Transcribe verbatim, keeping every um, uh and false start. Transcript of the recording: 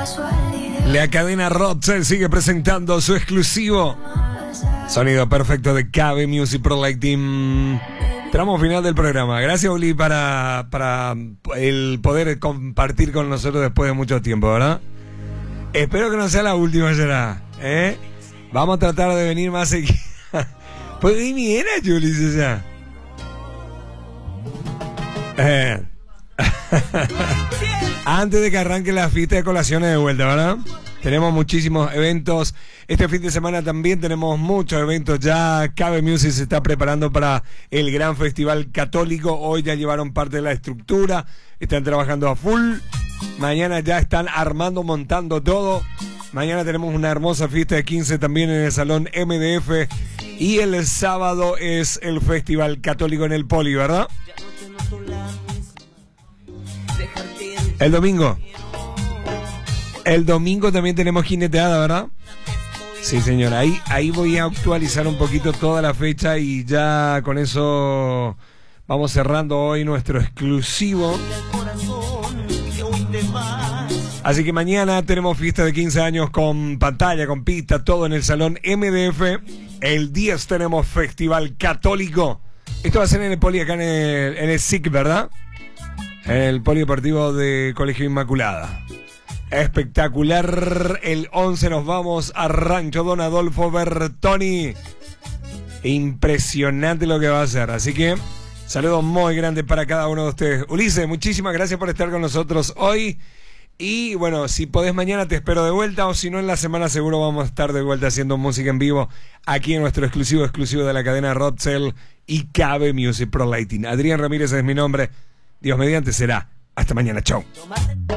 La cadena Rodsell sigue presentando su exclusivo sonido perfecto de K B Music Pro Lighting. Tramo final del programa. Gracias, Uli, para, para el poder compartir con nosotros después de mucho tiempo, ¿verdad? Espero que no sea la última, será, ¿eh? Vamos a tratar de venir más seguido. Pues ni era, Juli, ya. Eh. Antes de que arranque la fiesta de colaciones de vuelta, ¿verdad? Tenemos muchísimos eventos. Este fin de semana también tenemos muchos eventos ya. K B Music se está preparando para el gran festival católico. Hoy ya llevaron parte de la estructura. Están trabajando a full. Mañana ya están armando, montando todo. Mañana tenemos una hermosa fiesta de quince también en el Salón M D F. Y el sábado es el festival católico en el Poli, ¿verdad? El domingo. El domingo también tenemos jineteada, ¿verdad? Sí, señora. Ahí, ahí voy a actualizar un poquito toda la fecha y ya con eso vamos cerrando hoy nuestro exclusivo. Así que mañana tenemos fiesta de quince años con pantalla, con pista, todo en el Salón M D F. El diez tenemos festival católico. Esto va a ser en el Poli, acá en el, en el S I C, ¿verdad? En el Polideportivo de Colegio Inmaculada. Espectacular. El once nos vamos a Rancho Don Adolfo Bertoni. Impresionante lo que va a ser. Así que saludos muy grandes para cada uno de ustedes. Ulises, muchísimas gracias por estar con nosotros hoy. Y bueno, si podés mañana te espero de vuelta, o si no en la semana seguro vamos a estar de vuelta haciendo música en vivo aquí en nuestro exclusivo exclusivo de la cadena Rodsell y K B Music Pro Lighting. Adrián Ramírez es mi nombre. Dios mediante será. Hasta mañana. Chau.